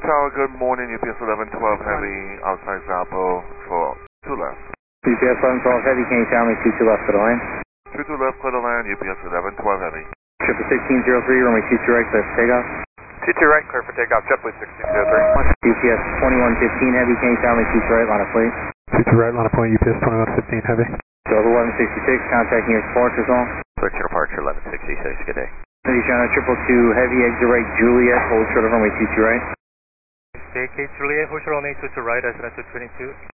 Tower, good morning. UPS 1112 Heavy, outside Zappo for 2 left. UPS 1112 Heavy, can you tell me 22 left for the lane? 22 left, clear the land, UPS 1112 Heavy. Trip 1603, runway 22 right, clear for takeoff. 22 right, clear for takeoff, JetBlue 1603. UPS 2115 Heavy, can you tell me 22 right, line of plate? 22 right, line of point, UPS 2115 Heavy. Delta 1166, contacting your departure zone. Switch your departure 1166, good day. City China 222 Heavy, exit right, Juliet, hold short of runway 22 right. Vacate Juliet, hold short runway 22 right, as 22.